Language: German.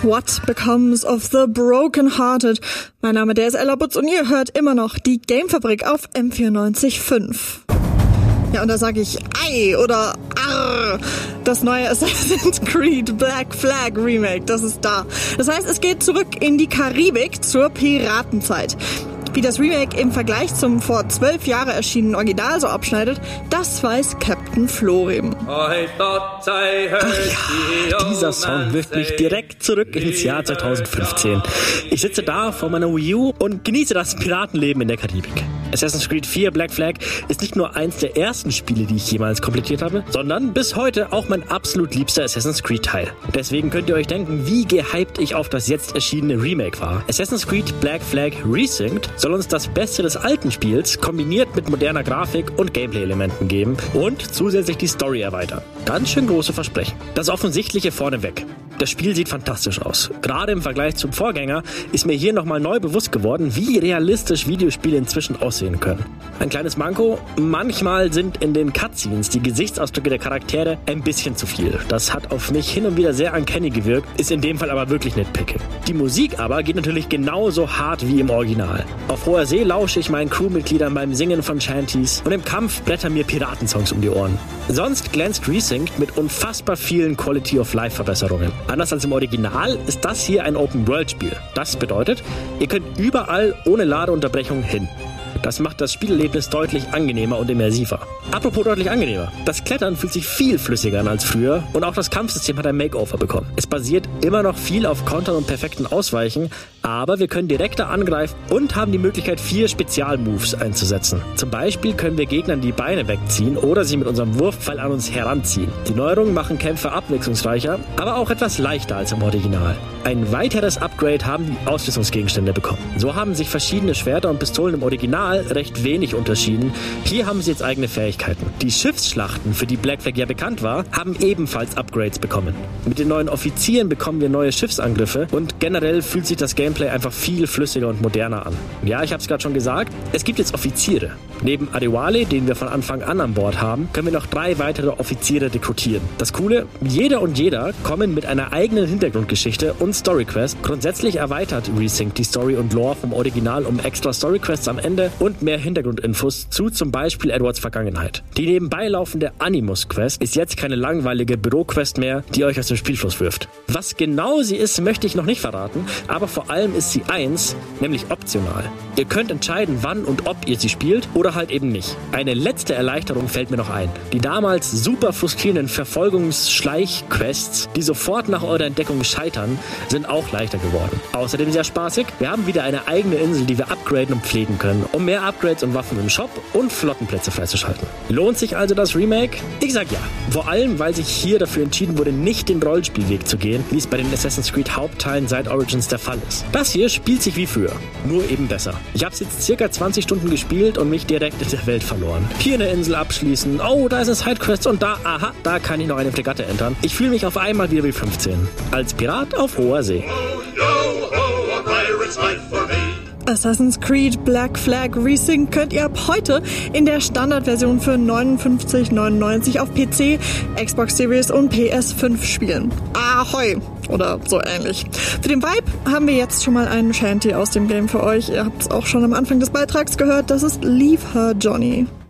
What Becomes of the Broken Hearted. Mein Name der ist Ella Butz und ihr hört immer noch die Gamefabrik auf M94.5. Ja, und da sage ich Ei oder Arr. Das neue Assassin's Creed Black Flag Remake, das ist da. Das heißt, es geht zurück in die Karibik zur Piratenzeit. Wie das Remake im Vergleich zum vor 12 Jahren erschienenen Original so abschneidet, das weiß Captain Florem. Ach ja, dieser Song wirft mich direkt zurück ins Jahr 2015. Ich sitze da vor meiner Wii U und genieße das Piratenleben in der Karibik. Assassin's Creed 4 Black Flag ist nicht nur eins der ersten Spiele, die ich jemals komplettiert habe, sondern bis heute auch mein absolut liebster Assassin's Creed Teil. Deswegen könnt ihr euch denken, wie gehypt ich auf das jetzt erschienene Remake war. Assassin's Creed Black Flag Resynced soll uns das Beste des alten Spiels kombiniert mit moderner Grafik und Gameplay-Elementen geben und zusätzlich die Story erweitern. Ganz schön große Versprechen. Das Offensichtliche vorneweg. Das Spiel sieht fantastisch aus. Gerade im Vergleich zum Vorgänger ist mir hier nochmal neu bewusst geworden, wie realistisch Videospiele inzwischen aussehen können. Ein kleines Manko: manchmal sind in den Cutscenes die Gesichtsausdrücke der Charaktere ein bisschen zu viel. Das hat auf mich hin und wieder sehr uncanny gewirkt, ist in dem Fall aber wirklich nitpicking. Die Musik aber geht natürlich genauso hart wie im Original. Auf hoher See lausche ich meinen Crewmitgliedern beim Singen von Shanties und im Kampf blättern mir Piratensongs um die Ohren. Sonst glänzt Resynced mit unfassbar vielen Quality-of-Life-Verbesserungen. Anders als im Original ist das hier ein Open-World-Spiel. Das bedeutet, ihr könnt überall ohne Ladeunterbrechung hin. Das macht das Spielerlebnis deutlich angenehmer und immersiver. Apropos deutlich angenehmer. Das Klettern fühlt sich viel flüssiger an als früher und auch das Kampfsystem hat ein Makeover bekommen. Es basiert immer noch viel auf Kontern und perfekten Ausweichen, aber wir können direkter angreifen und haben die Möglichkeit, 4 Spezialmoves einzusetzen. Zum Beispiel können wir Gegnern die Beine wegziehen oder sie mit unserem Wurfpfeil an uns heranziehen. Die Neuerungen machen Kämpfe abwechslungsreicher, aber auch etwas leichter als im Original. Ein weiteres Upgrade haben die Ausrüstungsgegenstände bekommen. So haben sich verschiedene Schwerter und Pistolen im Original recht wenig unterschieden. Hier haben sie jetzt eigene Fähigkeiten. Die Schiffsschlachten, für die Black Flag ja bekannt war, haben ebenfalls Upgrades bekommen. Mit den neuen Offizieren bekommen wir neue Schiffsangriffe und generell fühlt sich das Gameplay einfach viel flüssiger und moderner an. Ja, ich habe es gerade schon gesagt, es gibt jetzt Offiziere. Neben Adewale, den wir von Anfang an Bord haben, können wir noch 3 weitere Offiziere rekrutieren. Das Coole: jeder und jeder kommen mit einer eigenen Hintergrundgeschichte und Storyquest. Grundsätzlich erweitert Resynced die Story und Lore vom Original um extra Storyquests am Ende und mehr Hintergrundinfos zu zum Beispiel Edwards Vergangenheit. Die nebenbei laufende Animus-Quest ist jetzt keine langweilige Büroquest mehr, die euch aus dem Spielfluss wirft. Was genau sie ist, möchte ich noch nicht verraten, aber vor allem ist sie eins, nämlich optional. Ihr könnt entscheiden, wann und ob ihr sie spielt oder halt eben nicht. Eine letzte Erleichterung fällt mir noch ein. Die damals super frustrierenden Verfolgungs-Schleich-Quests, die sofort nach eurer Entdeckung scheitern, sind auch leichter geworden. Außerdem sehr spaßig: wir haben wieder eine eigene Insel, die wir upgraden und pflegen können, um mehr Upgrades und Waffen im Shop und Flottenplätze freizuschalten. Lohnt sich also das Remake? Ich sag ja. Vor allem, weil sich hier dafür entschieden wurde, nicht den Rollenspielweg zu gehen, wie es bei den Assassin's Creed Hauptteilen seit Origins der Fall ist. Das hier spielt sich wie früher, nur eben besser. Ich habe es jetzt circa 20 Stunden gespielt und mich direkt in der Welt verloren. Hier eine Insel abschließen, oh, da ist eine Sidequest und da, aha, da kann ich noch eine Fregatte entern. Ich fühle mich auf einmal wieder wie 15. Als Pirat auf hoher See. Oh, yo, oh, a pirate's life for me. Assassin's Creed Black Flag Resynced könnt ihr ab heute in der Standardversion für 59,99 auf PC, Xbox Series und PS5 spielen. Ahoi! Oder so ähnlich. Für den Vibe haben wir jetzt schon mal einen Shanty aus dem Game für euch. Ihr habt es auch schon am Anfang des Beitrags gehört. Das ist Leave Her Johnny.